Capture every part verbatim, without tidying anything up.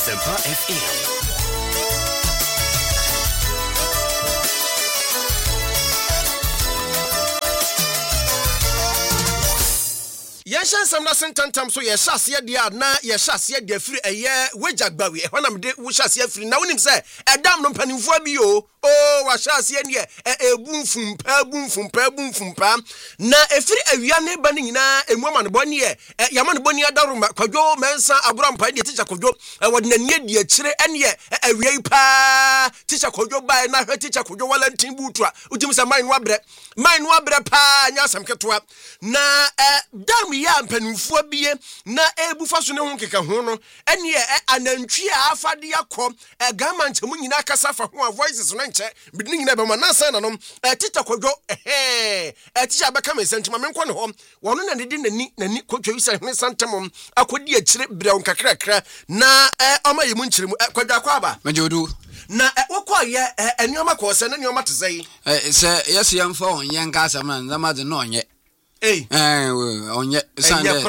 Asempa F M. Yesha samna sentantam so yesha ase dia na yesha ase dia firi eye wejagbawe e hona mede wo sha ase firi na wonim se edam no mpanimfo bi o o wa sha ase ne e ebunfumpa bunfumpa bunfumpa na efiri awia ne ba ne nyina emuama ne boni e yama ne boni adaroma kwadwo mensa aburampa de teacher kwadwo wode na nie die kire ene awia yi pa teacher kwadwo ba na hwe teacher kwadwo walantin butua utim se man wabre man wabre pa nya samketoa na dam ya mpanimfo bie na ebufa so ne ho keka ho no ene anantwi a afade yakọ gama nchemu nyina kasa fa ho voices no nche bidini nyina be ma na san na no tita kwadwo eh tita be kama sentima me nkọ ne ho wono na dedi nani nani kwadwo isa hwe santam akodi akire brew kakrakra na oma yemu nchiremu kwadwo akwa aba majodu na wokọ ye enioma ko se na enioma tezai eh se yes yamfa onye nka asam na nzama no onye eh eh onye sande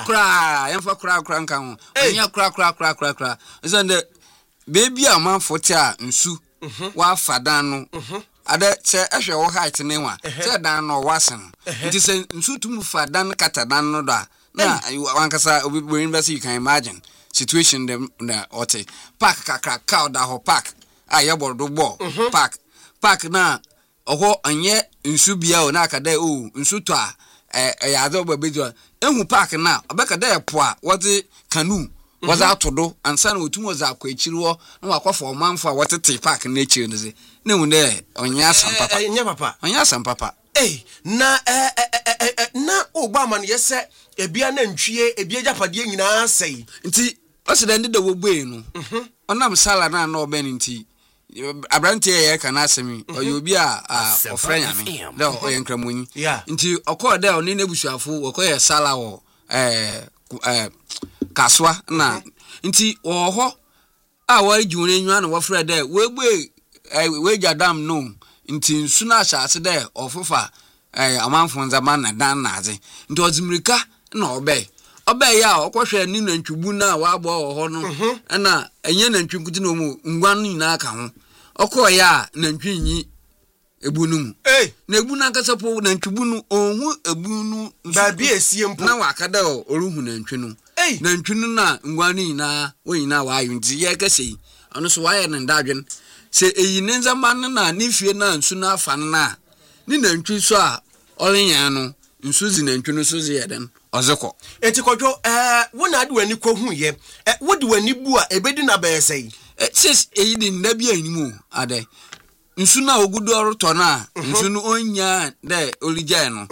kra yamfa kra kra nka ho onye kra kra kra kra kra sande baby amanfo te a nsu wa fadan no ada se ehwe wo height ne wa se dan no wasen nti se nsu tum fadan kata dan no da na wankasa obi university you can imagine situation them na ote park kakra ka da ho park aye bordo bo park park na oho anye nsu bia o na akada o nsu to a eh ya do babejo ehu park na obekada e po a wote kanu was atodo ansa na otum was akwachiri wo na wakofo omanfo a wotete park na echiri no ze na hu ne onya asam papa onya papa onya asam papa eh na eh na obama no yese ebia na ntwie ebia japade nyina sei nti oseda ndi da wogbe no onam sala na na obeni nti abrante ye kana asemi oyobi a ofrenya me da oyenkramonyi nti okoda oni na busuafo okoye sala wo eh eh kaswa na nti oho a wari june nwa na wafra da wegbe weja dam no nti nsu na asase da ofofa eh amanfo nzama na dan naze nti ozimirika na obe obe ya okwhwe ni na ntwubu na wa agbo oho no na enye na ntwunkuti no mu ngwan nyina aka ho okoya na ntwinyi ebunu eh na ebunu akasapo na ntwubunu onhu ebunu ba bi esie mpo na wakada oruhu na ntwinu na ntwinu na ngwani na oyina wa ayunti ye kase ono so wa ye na ndadwen se eyi ne nzama na nifie na nsu na afa na ni na ntwi so a olenyan no nsu zi na ntwinu so zi yeden ozeko eti kodwo eh wona ade wani ko hu ye eh wodi wani bu a ebedi na ba yesei eh sis eyi di ndabi animu ade nsu na ogudu oroto na nsu no onya de olija no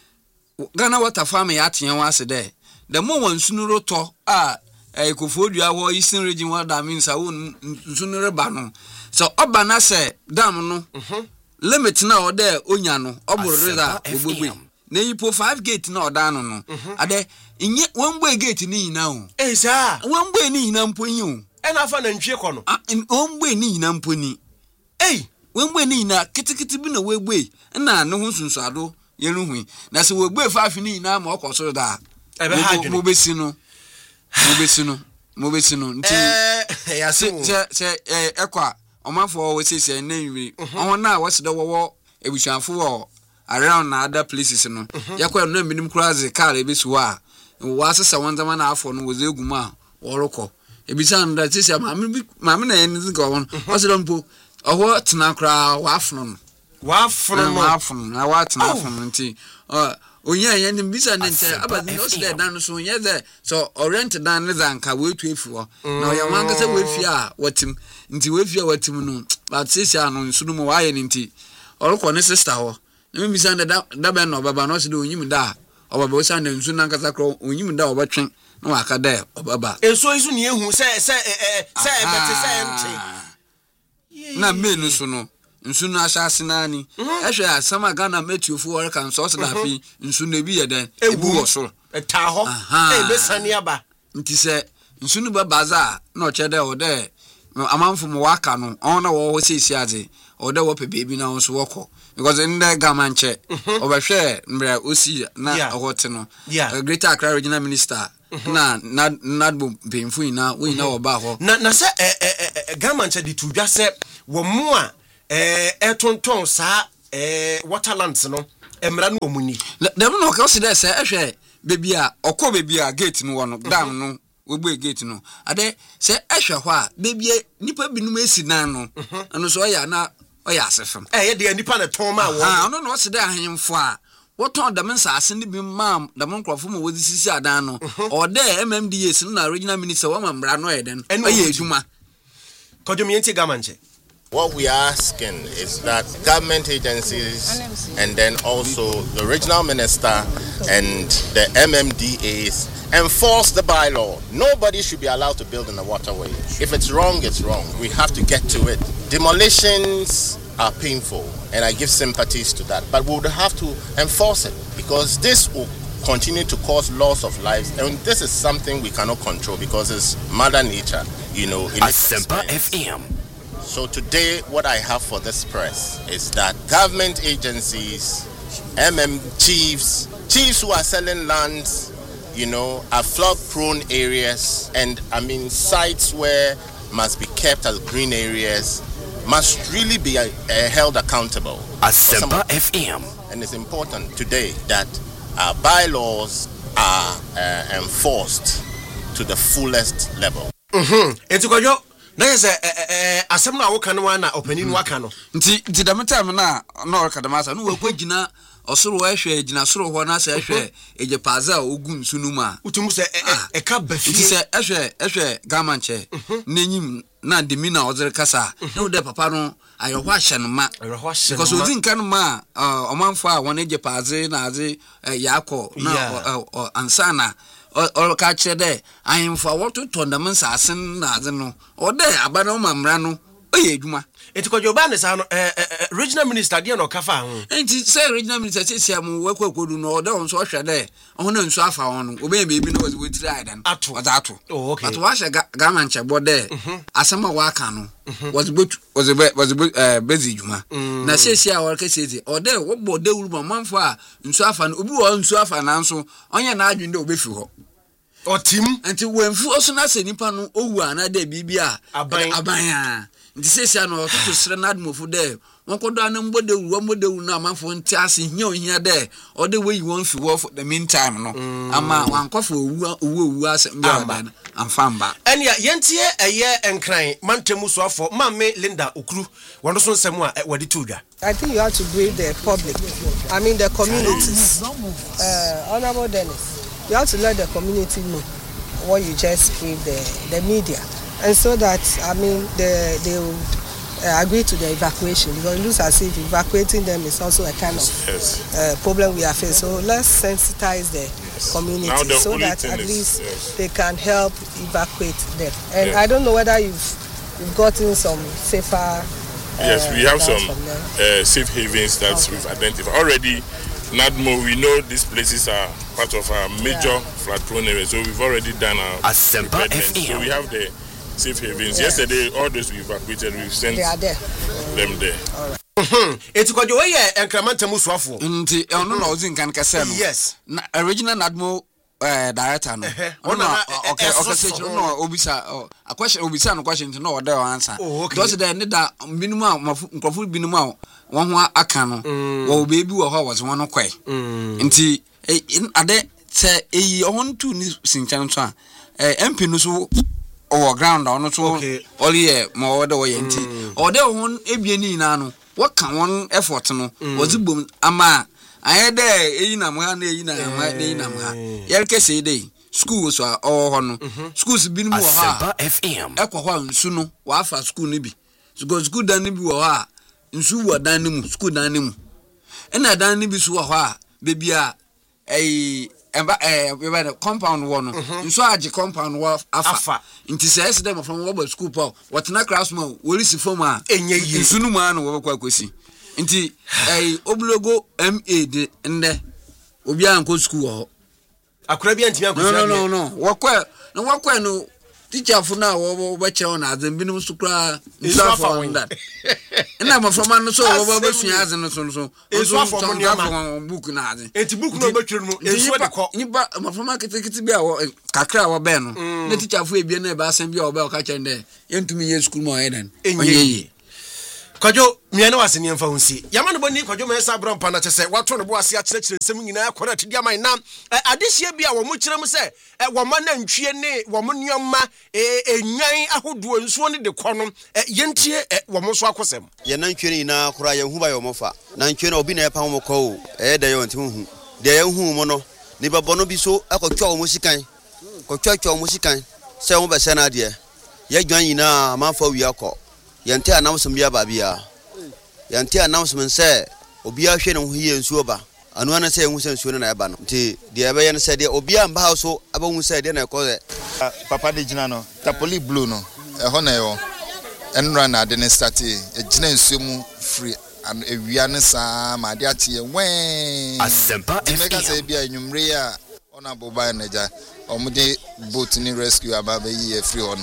Ghana water farm ya atenye wase de the mo wan nsu no roto a ekofodua ho Eastern region wa da means a won nsu no reba no so oba na se dam no limit na o de onya no oboreza ogbogbe na yipo five gate na oda no no ade inye wonbo gate ni nyina o eh sa wonbo ni nyina mponyi o e na afa na ntwe ko no wonbo ni nyina mponi eh wonbo ni nyina kitikiti bi na wegbe na no ho sunsuado yeruhui na se wegbe five ni nyina ma okoso da ebe ha dwene mo besi no mo besi no mo besi no nti eh ya se se ekwa omanfo wo sese na nwi on na waseda wo ebusuafo wo around na other places no yakwa no minim kuraze car ebesu a wasesa wanzama na afọ no woze eguma worokọ ebisa nda sese maame maame na yen nzi go won waseda mpo oho tena kra wafno no wafno no wafno na watena afno nti onya yen ni bisa nte abazi no se dan so nya ze so orient dan ne zanka wetu efu na oya wanga se wefi a watim nti wefi a watim no but sese ano nsunu mo waye nti orokọ ne sister ho na mi bisa nda da ben no baba no se de onyim da obaba o sa nda nsu na nkasa kro onyim da obetwen na wakada obaba enso isu ne ehu se se se ebete se ente na menu so no nsu na asase na ani ehwe asama Ghana metiofu wore kan so da fi nsu na bi yeden ebu wo so eta ho e be sane aba nti se nsu no babaza na o chede o de amanfo mo waka no on na wo wo sesi ade o de wo pe baby na on so woko because in the gamanche obehwe mbre osi na ohote no greater Accra regional minister na na na bo pemfu ina we ina oba ho na na se eh eh government de to dwa se wo mo a eh etonton sa eh waterlands no emra no omuni dem no ka se dey se ehwe bebi a okọ bebi a gate no wono dam no we gate no ade se ehwe ho a bebi nipa binum esi nan no ano so ya na oya asefem eh ye de nipa na ton ma wo ah no no se dey ahemfo a woton dam nsase ne bi mam dam nkrofo mo wodi sisi adan no o de M M D A sin na regional minister wa mambra no eden oya eduma kodum yenti gamanche. What we are asking is that government agencies and then also the regional minister and the M M D As enforce the bylaw. Nobody should be allowed to build in the waterway. If it's wrong, it's wrong. We have to get to it. Demolitions are painful, and I give sympathies to that. But we would have to enforce it because this will continue to cause loss of lives, and this is something we cannot control because it's Mother Nature, you know. In Asempa F M. So today, what I have for this press is that government agencies, M M chiefs, chiefs who are selling lands, you know, are flood-prone areas, and I mean sites where must be kept as green areas, must really be uh, held accountable. Asempa F M. And it's important today that our bylaws are uh, enforced to the fullest level. Mm-hmm. Na yese eh asem na woka no na opani waka no nti nti da metam na na orka da masa no wakogina osoro wa hwe gina soro ho na se hwe ejepaza ogu nsunu ma utumu se e ka bafie nti se ehwe ehwe gamanche n'enyim na demi na ozere kasa no de papa no ayo ho ahye no ma because odi nka no ma omanfo a won ejepaze na aze yakọ na ansana or catch there. I am for what to tournaments are seen na no or there abano mamrano oyeduma it ko joban is an regional minister dia no kafa ho enti say regional minister say am we kwakodu no or don so hwe there ho na nsu afa ho no obe be bi no was we try then ato ato oh okay but wa hwe gamanche bo there asema wa aka no was but was was busy juma na say say a work say or there wo bo de wuru manfo a nsu afa no obi wo nsu afa na nso onye na adwende obe fi ho otim enti wenfu oso na se nipa no owu ana de bibia aban aban nti sese no to sere na admofo de won kodo ana mbode wu mbode wu na amanfo nti ase hia ohia de o de we won fi wo for the meantime no ama wankofo owu owu owu ase mbia amfamba enia yentie eye enkran mantemu so afo mamme Linda Okuru wono so nsem a wadi tudwa. I think you have to brief the public, I mean the communities. uh Honorable Dennis, you have to let the community know what you just briefed the the media, and so that I mean they they will uh, agree to the evacuation, because it looks as if evacuating them is also a kind of yes. uh, problem we are facing. So let's sensitize the yes. community the so that at least yes. they can help evacuate them. And yes. I don't know whether you've you've gotten some safer. Yes, uh, we have some uh, safe havens that okay. we've identified already. Nadmo, we know these places are part of our major yeah. flood-prone areas, so we've already done our Asempa F M. So we have the safe havens. Yeah. Yesterday, all those we evacuated, we've sent they are there. them there. All right. Eti kwa jowe ye enkramanta musuafo. Nti ono na ozi nkan kase no. Yes. Na original Nadmo eh director no. Ono okay okay say no obisa a question obisa no question no order answer. Because there need that minimum nkrofo binum a won ho aka no. Wo bebi wo ho was won kwai. Nti ade say eyi on tu ni sinchan so a eh M P no so o ground on so all year mo order wo ye nti. Order won ebie ni na no. What can one effort no was it boom ama I there eyi na mo na eyi na mo eyi na mo yer kese dey schools are all no schools bi ni mo ha F M ekwo ho nsu no wa afa school ni bi because school dan ni bi wo ha nsu wo dan ni mu school dan ni mu ena dan ni bi so wo ha bebi a eh emba eh we the compound wo no nsu age compound wo afa nti say dem from wo school pa what na class mo wo risi form a nsu no ma no wo kwa kwesi nti eh obulogo M A de nde obi anko school ho akura bi antimi anko no no no wo kwa no wo kwa no teacher for now wo wo che on azem binum so kra nsa for that na ma for man so wo ba sua azem so so nsa for mo niam book na azem enti book no ba twere mu enso de ko ni ba ma for market kiti bia wo kakra wo be no na teacher for ebie na ba asem bia wo be o ka chende yentumi ye school mo eden onye Kwajo miana wase ni mfa hunsi yama no boni kwajo me sa bra mpa na chese wato no bo ase a kire kire nsem nyina kwara tedi aman na adehye bia wo mu kire mu se wo ma na ntwie ne wo mu nneoma enyan ahodo nsuo ne de kɔ no yentie wo mu so akosem ye na ntwie ni na kora ye hu ba yo mofa na ntwie na obi na epa mo kɔ o e da yo ntim hu de ye hu mo no ni babo no bi so akɔtwa wo mu sikan kɔtwa twa wo mu sikan se wo be se na de ye dwan nyina manfa wi akɔ yante announcement bia ba bia yante announcement say obi a hwe ne ho yie nsuo ba anu ana say hu say nsuo na eba no nti de ebe ye ne say de obi a mba so aba hu say de na ekɔ papa de gina no tapoli blue no e ho na yo enra na de ne start e gina nsuo mu free an ewia ne saa ma de ate ye wen Asempa F M mega say bia nwumre a ona boba na ja omude boat ni rescue aba ba yi free ono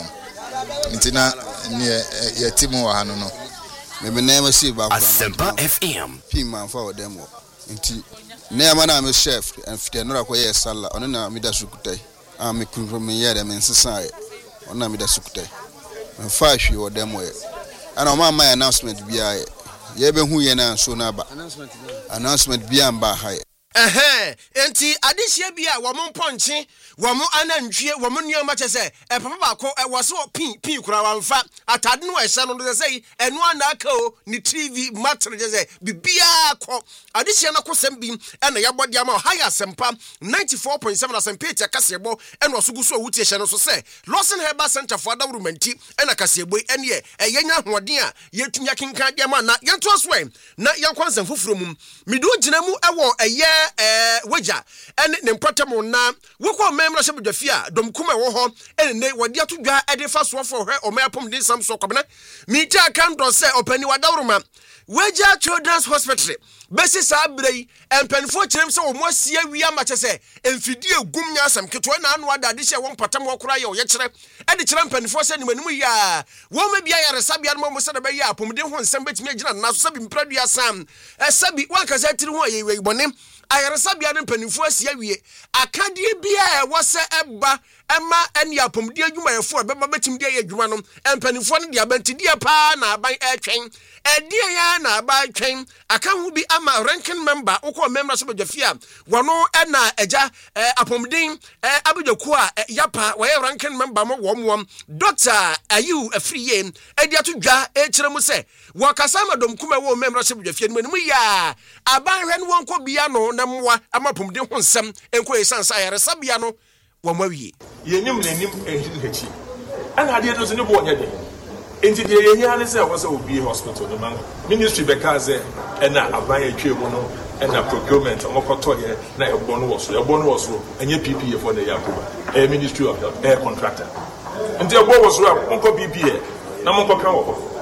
ntina ne ye timu wa hanu no me me na ma si ba Asempa F M pi man fa odem wo nti na ma na me chef and fit no rakɔ ye sala ono na me da sukutai a me kunro me ye de me nsesa ye ono na me da sukutai me fa hwe odem wo ye ana ma ma announcement bia ye ye be hu ye na so na ba announcement announcement bia mba ha ye eh enti adehye bia wo mo mponche wo mo anantwie wo mo nneoma chese e papa ba ko e wo so pin pin kura wanfa atade no ehye no do say enu anaka o ni T V matter chese bibia ko adehye na kosem bi e na yabode ama high Asempa ninety-four point seven Asempa etia kasebo e no so guso wuti ehye no so say Lawson Herbal Center for Adawrumanti e na kasebo e ne e yenya hoden a yetumi akinkan de ama na yento aswen na yankwansan foforo mum midu gina mu e wo eye eh waja ene ne mpatamo na wokɔ memra hye bedwafia domkuma wo ho ene ne wadi atodwa ede fa so fo hwe omapom din sam so kwabena mita kan do se opani wadawroma waja children's hospital besi sa brei empanfo kyerem se wo mo asia wia ma kyese emfidi egum nya asam keto na anu adade hye wo mpatam wo kora ye wo ye kyere ede kyere empanfo se nimanum ya wo ma bia yare sabia no mo se da be ya apomde ho nsam betimi agina na so sabi mpradua sam esabi wankaza tiri ho ye we bone ayaresabia ne mpanimfo asia wie akadie bia e wose eba ema eni apomde adwuma yefo beba betim de adwuma no mpanimfo ne de abantidie pa na aban etwen edie ya na aban twen aka hu bi ama ranking member ukọ member so bedwafia wono ena eja apomden abedwaku a yapa wo ranking member mo wo mo Doctor Ayu Afriye edi atodwa e kire mu se wo kasama domkuma wo member so bedwafia no mu ya aban hwe no wonko bia no na mwa amapomde ho nsam enko esansa yare sabia no wo mawie yenyum nenim ehiri hechi ana ade do so ne bo nyade enti de yenya ne se wo se obi hospital no man ministry bekaze ena aban atwa mu no ena procurement omokoto ye na ebo no wo so ebo no wo so enye P P A for the yakuba eh ministry of health eh contractor enti ebo wo so a monko P P A na monko ka wo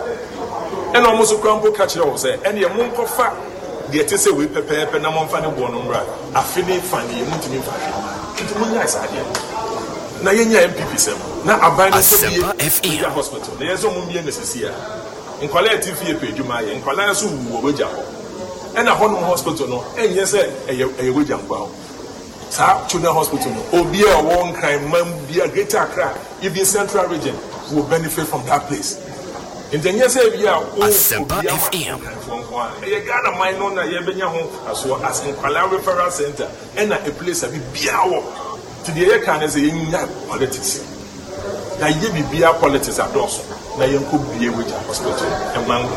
ho ena omo so krampo ka kire wo se ene ye monko fa de ete se we pepepe na monfa ne bo no mra afini fani ye mutimi fa enti munya isa de na yenya M P P sem na aban no so bi hospital na yeso mum bi necessary nkwala T V pe djuma ye nkwala so wo weja ho ena hono hospital no enye se eye weja ngba ho sa children hospital no obi e won kan man bi a Greater Accra even Central region will benefit from that place in the years of year Asempa F M e Ghana mine no na ye benya ho aso as nkwala referral center ena a place a bi bia wo to the air can say nya politics na ye bi bia politics adoso na ye nko bia with hospital e man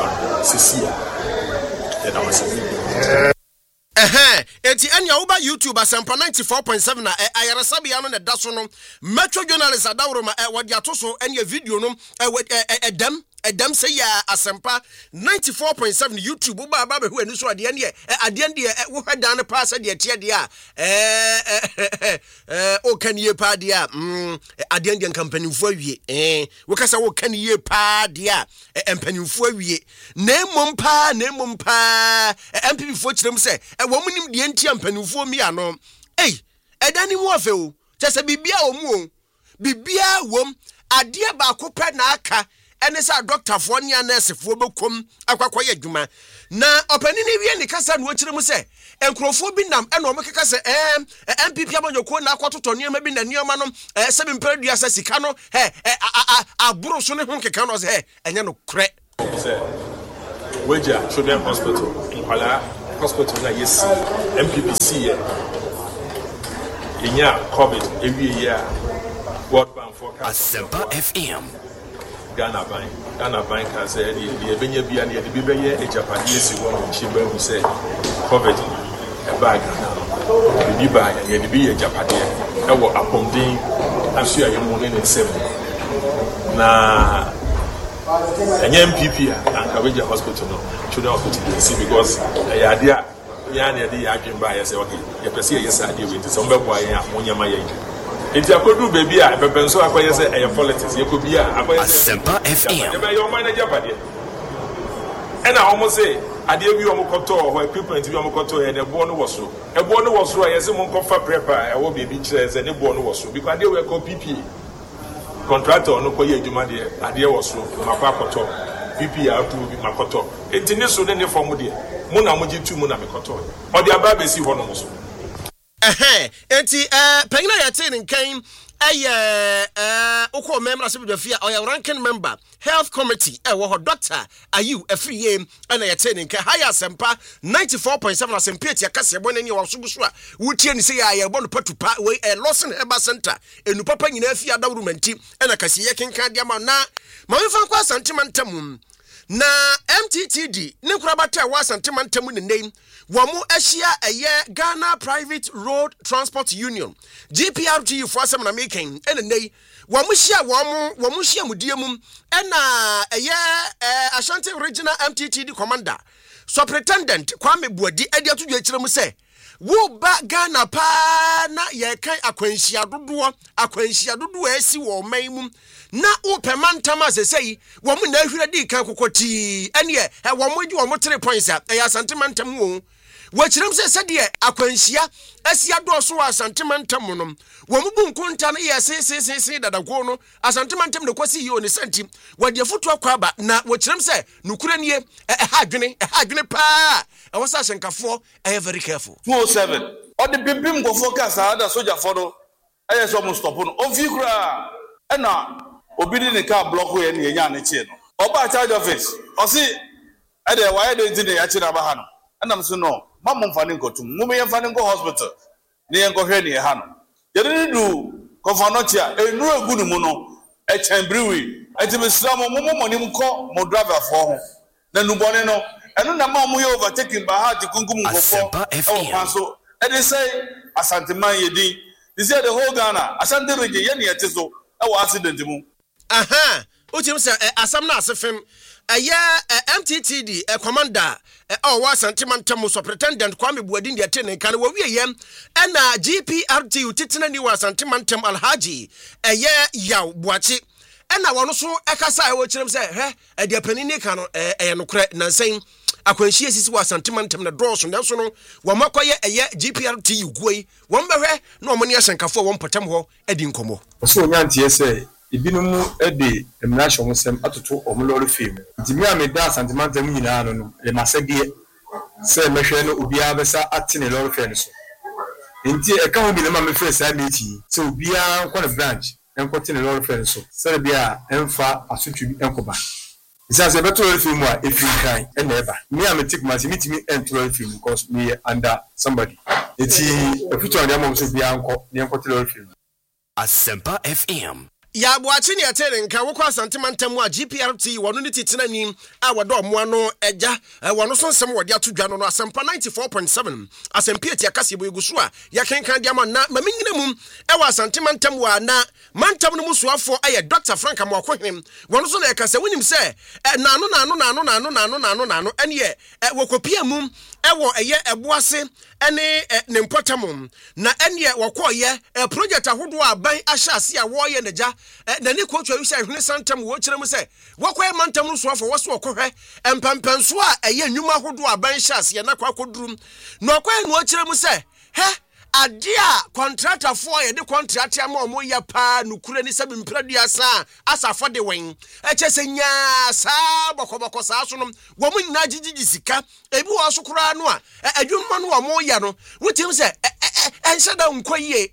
sisia e da wase eh enti enya wo ba YouTube Asempa ninety-four point seven na ayaresabia no na daso no metro journalist Adawroma e wodi atoso enya video no e edem edam say ya Asempa ninety-four point seven YouTube ba ba be hu ani so ade ne ade ne wo hweda ne pa se de tie de a eh eh o kanie pa de a mm ade ne kampanifo awie eh wo kasa wo kanie pa de a empanifo awie na emom pa na emom pa M P P fo kirem se e wo munim de ntia empanifo mi ano eh edani mu afe o chese bibia o mu o bibia wom ade ba ko pe na aka ene sa doctor fo ne nurse fo bekom akwakoye adwuma na opani ne wie ne kasa no kire mu se enkrofo bi nam ene o mekeka se eh M P P amanyoko na akwatoto niema bi na niema no eh se bimpadua sa sika no eh aburo so ne ho keka no se eh enye no kre se weja children hospital kwala hospital na yes M P P C ye inya covid every year World Bank forecast Asempa F M Ghana Bank Ghana Bank has said the ebenya bia na the bibeye e Japan yes won chimba who say covid e bag na the bag ya the bi e Japan e wo apondin asu ya mo ne nsem na enye M P P a Ankaweja hospital no children hospital see because ya dia ya na dey adwen ba ya say okay ya pese ya yes ade we so mbebo ya monyama ya enti akodu baby a pepenso akoye say e politics ye ko bia akoye say Asempa F M e be your manager pade e na omo say ade wi omo koto ho equipment wi omo koto e de bo no woso e bo no woso a yesi mo nkofa prepare e wo baby kire say ne bo no woso because ade we ko P P contractor no koye adwuma de ade woso makwa koto P P a to bi makoto enti ne so ne ne form de mo na mo jitu mo na me koto o de aba be si ho no mo so eh enti eh pengina ya tin nkan eh eh ukọ member se bidafia or ranking member health committee eh wo doctor ayu afriye ana ya tin nkan high Asempa ninety-four point seven Asempa ti akase ebone ni wasobuso a wutie ni se ya ya ebone patupa we eh Lawson Eba Center enu papa nyina afia dawru manti ana kase ye kenkan dia ma na ma mfa kwa sentimentum na M T T D ne kurabata wa sentimentum ne name Wamu Asia eye Ghana Private Road Transport Union G P R T for some na making ene nei wamu shia wamu wamu shia mudiemum ena eye eh, Ashanti Regional M T T D Commander Superintendent Kwame Buadi edi atu dwechire mu se wo ba Ghana pa na ye kan akwanhia dodo akwanhia dodo asi wo manmum na opemantam asesei wamu na ahwira di kan kokoti ene e wamu gi wamu three points a ya santimentam wo Wachirem se sadie akwanhia asia doso wa sentimentam no wo mu bunkunta no ye se se se se dadako no asantimentam ne kwasi yi oni senti wade foto akwaba na wachirem se nukura nie e ha adwene e ha adwene pa e wasa hyenkafo e very careful two oh seven o de bimbim go focus ada soldier for no e so mo stop no o fi kura e na obi ni ka block ye ne nya ne chi no oba charge office o si e de wa e de nti ne ya chi na ba ha no anam so no mammo mfane nkotum mume yemfane nko hospital ne yenko hwe ne ha no yede du konfanotia enu egunu mu no e chambrewi etimisra mo mo mo nim ko mo driver fo ho na nubone no enu na ma mo ye overtaking by heart kunkum nkofo o paso e dey say asanteman yedi they say the whole Ghana asante region ye ne yeteso e wa accident mu aha utim say asam na asefem aya M T T D a commander oh was sentimentum superintendent Kwame Buadi ndi atene kan wo wie yem na G P R T utitina ni was sentimentum Alhaji eye yaw buachi na wono so ekasa e wo kirem se he e de panini kan no e no kre nansen akwanhie sisi was sentimentum na draw so nanso no wo makoye eye G P R T ugoi wo mbehwe na omoni ahyenkafo wo mpatam ho edi nkomo so nyantie se ibinum ede emination musem atoto omulori film ntimi ameda santimanta mu nyina no no e masede se mehwe no obia besa atene lori film so nti e ka ho bi na ma mehwe sa meeti se obia nkɔ ne branch enko tene lori film so se bia emfa asotwi enkoba isa se beto lori film a efiri kan e na eba me ametik masi mitimi ento lori film because me under somebody eti efutu on am so bia nkɔ ne enko tene lori film Asempa F M ya buachi ne atene nka wo kwa sentimentam a G P R T wono ne titina ni a wodo omo no eja wono so nsem wode atodwa no no Asempa ninety-four point seven Asempa ti akase bo egusu a ya kenkan dia ma na mamenyina mum e wa sentimentam wa na mantam no musuafo aye Doctor Frank Amoakohim wono so na ekase wonim se na no na no na no na no na no na no na no ene ye wokopia mum e wo eye eboase ene ne mpotamum na ene ye wokoye project ahodo aban ahyase a wo ye neja na ne kwotwa wi sɛ hwene santam wo kyerɛ mu sɛ wɔkɔɛ mantam no so afɔ wɔso wɔkɔhwɛ empampanso a ɛyɛ nnwuma hodo aban hyɛ ase na kwa kodrum na ɔkɔɛ no kyerɛ mu sɛ hɛ adia contractor for ye de contract ama omo ya pa nukure ni sabi mpradua sa asafo de wen eche nya sa bokoboko sa so no wo mu nyina gigigi sika ebi wo so kura no a adwuma no omo ya no wutim se ense da nkoyie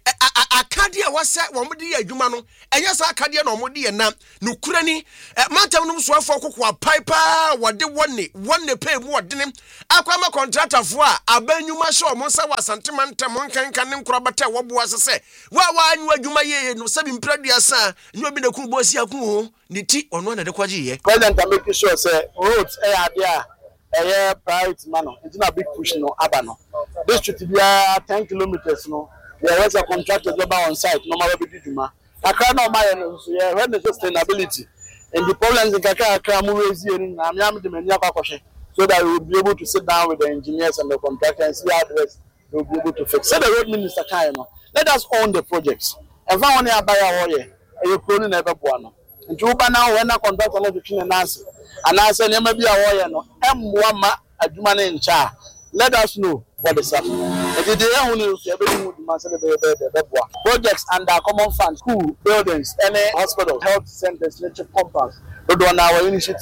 akade a wase wo mo de adwuma no enye sa akade na omo de na nukure ni matam no so afọ kokwa pipa wode wonne wonne pay mu wode ne akwama contractor fo a abanyuma sho mo sa wasantema ntam nkankan ne nkorabata wo bo asese wa wa anyu adwuma ye no sabi mpradua sa nyo bi na ku bo si akun ho ne ti ono na de kwaje ye president am make sure say roads e ade a eh priority man no it's not big push no aba no this should be ten kilometers no there was a contractor job on site no matter be djuma akra no ma no so yeah when the sustainability and the problems in kaka akra mu raise in na me am de mani akwakohwe so that we will be able to sit down with the engineers and the contractors and see how the we will be able to fix. So the road minister can, you know, let us own the projects. If I want to buy a way, you couldn't ever go. And you now when a contractor not between an answer, and I say, never be a way, no, M one a human in charge. Let us know what is happening. If they don't know, everything would master the projects under common fund, school, buildings, any hospital, health centers, nature compounds. But on our initiative,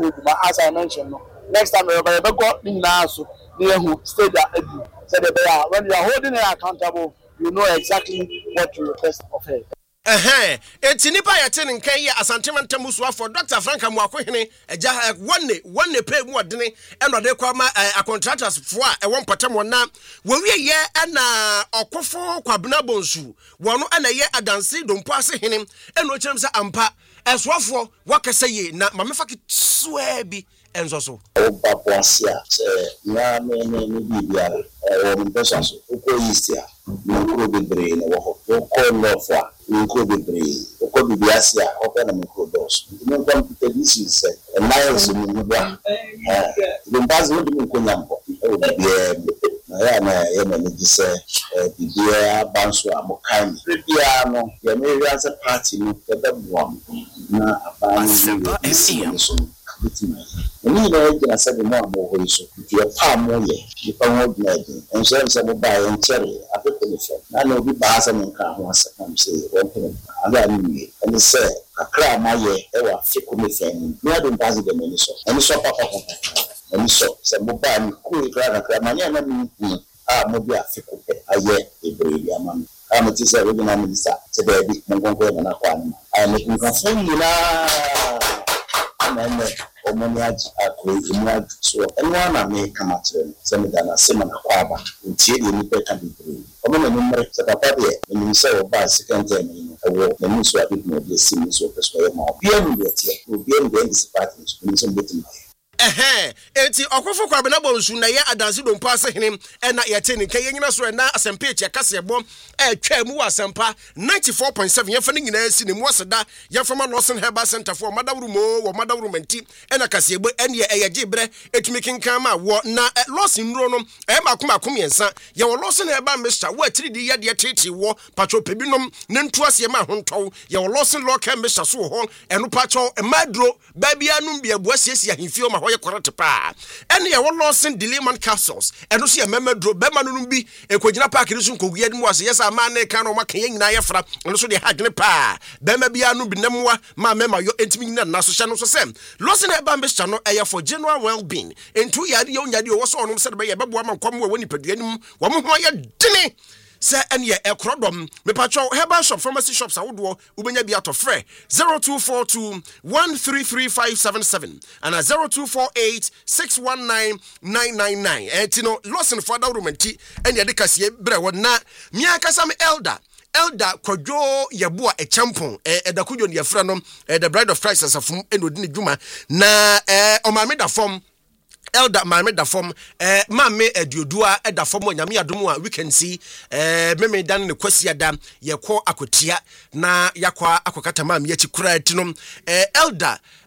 as I mentioned, next time we ever got in Nasu, near who stay there. So when you are holding her accountable, you know exactly what to request of her. Eh enti nipa yete nkan ye asantemantam musuwa for Doctor Frank Amwakohene eja one one pay mu odene eno de kwa ma a contractors fo a e won patam wona wowie ye na okofo kwabena bonsu wono na ye adanse dompo ase hene eno kyerem se ampa eswofo wakase ye na mamefa kitsoa bi enzo so oba poasia se na me me ni bibia e wo mpesa so ko yistia ni ko bebre na wo ko lofwa ni ko bebre ko bibia sia o ka na micro dos ni ko competition se e miles ni ni ba eh ni bazi ni ko nyampo e bibia na ya na ya na ni gise bibia banso amokan bibia no ya me wi as a party ni e da bom na Asempa F M. Ni na ya na sabe mo amo ho iso ya pa mo ye ni pa mo blade en so se mo ba en chere afete fe na no bi ba sa nka ho asa kam se won pe ala ni en se akra ma ye e wa fe ko me fe ni na do ba se de me so en so papa papa en so se mo ba ni ku ikra na kra ma nya na mi a mo bi afe ko pe aye ebre ya ma am ti se we na mi sa se de bi mo gongo na kwa ni a me nka fo ni na na omonyaji akoi imwaju so enwa na me kama chere semeda na sema na kwaba ntie de ni peka bibiri omona no mre se papa de ni se oba second time ni ewo na ni so abi no de sim so peso ye ma bia mu de tie bia mu de disipati ni so betim ehe enti okofo kwabena bonsu na ye adanse dompo ase hene ena yete ne kan yenyina so na asempa eche kasebo e twa mu asempa ninety-four point seven ye fa ne nyina si ne mu aseda ye fa ma Lawson Herbal Center for madawru mo wo madawru menti ena kasebo ene ye ye gibre etumi kinkan ma wo na Lawson nro no e ma koma kom yensa ye wo Lawson Herbal Mixture wo atiri di ye de tete wo patro pebinom ne ntu ase ma hontow ye wo Lawson Local Mixture so ho eno patro e madro ba bia num bia bu asiesia himfio ma ye correct pa ene ye wo Lawson Diliman capsules eno so ye memedro be ma no bi ekogina park ni so nkogua mu ase yesa ma na kan no ma kan nyina ye fra eno so de hagene pa be ma bia no bi namwa ma mema yo entimi nyina na so hye no so sem Lawson Herbal Mixture no eye for general well-being entu yade yo nyade wo so onom se de be ye beboa ma nkom wo nipaduanim wo mo ho ye dene se ene e ekrodom me patcho herbal shop pharmacy shops awodo ubenya bi ato frɛ zero two four two one three three five seven seven and zero two four eight six one nine nine nine nine etino Lawson for da romanti ene de kase bre wo na mia kasam elder elder kwadwo yeboa e champon e edakudwo ne yefra no the bride of Christ asafum ene odi ne dwuma na e omame da fom elder mame da fom eh mame aduodua e da fom onyame adom a we can see eh meme dan ne kwasi adam ye ko akotia na yakwa akokata mame ye chikura tinom eh elder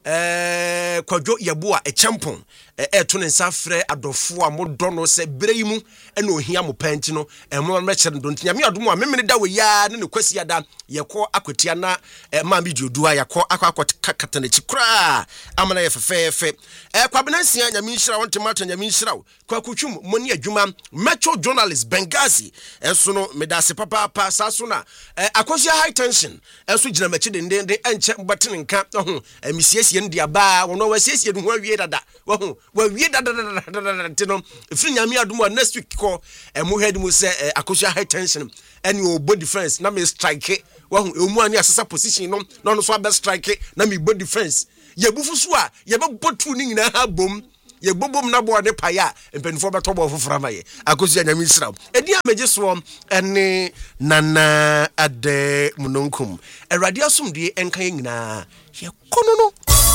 eh Kwadwo Yeboa e champon eh to ne nsa frɛ adofo a modɔ no sɛ bere mu ɛna ohia mo panti no ɛmo mɛkyɛ ndo ntia me adom a memene da we ya ne ne kwasi ada yɛkɔ akwatia na ma bi diodu a yakɔ akɔ akata na chi kra amana yɛ fefefe eh kwabenansia nyame nhyira wonte mata nyame nhyira wo kwakutwum moni adwuma metro journalist Benghazi enso no medase papa papa saso na eh akosia high tension enso gina machi de de enche batene nka ho emisiesie ndi aba wono wasiesie du ho awie dada wo ho wa wie dada dada tino free nyame adom next week ko emo head mu se akosia high tension any o body defense na me strike wo ho emu ani asesa position no no no so abe strike na me body defense ye bufu so a ye be botu ni nyina ha bom ye bobom na bo ne paya empenfo beto bo fofora maye akosia nyame nsira edi ameje so ene nana ade munonkum erade asomdie enkan nyina ye kono no